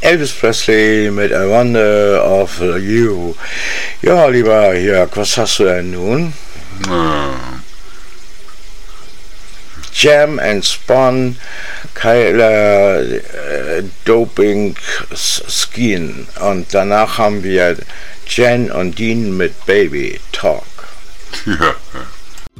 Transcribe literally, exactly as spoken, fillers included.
Elvis Presley mit A Wonder of You. Ja, lieber Jörg, was hast du denn nun? Ah. Jam and Spawn, Kyler äh, Doping Skin. Und danach haben wir Jen und Dean mit Baby Talk. Ja.